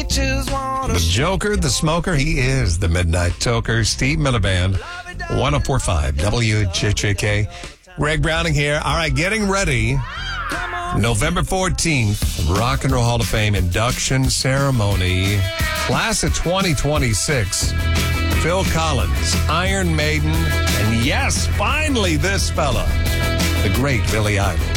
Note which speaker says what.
Speaker 1: The Joker, the smoker, he is the Midnight Toker. Steve Miliband, 104.5 WHHK. Greg Browning here. All right, getting ready. November 14th, Rock and Roll Hall of Fame induction ceremony. Class of 2026. Phil Collins, Iron Maiden, and yes, finally this fella, the great Billy Idol.